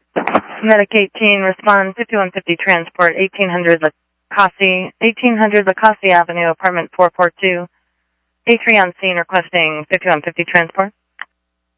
Medic 18, respond 5150 transport, 1800 Lacoste Avenue, apartment 442. A3 on scene requesting 5150 transport.